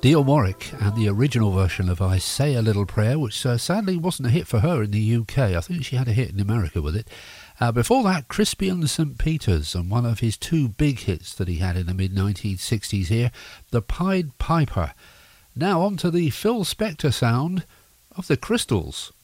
Dionne Warwick and the original version of I Say a Little Prayer, which sadly wasn't a hit for her in the UK. I think she had a hit in America with it. Before that, Crispian St. Peters and one of his two big hits that he had in the mid-1960s here, The Pied Piper. Now on to the Phil Spector sound of the Crystals.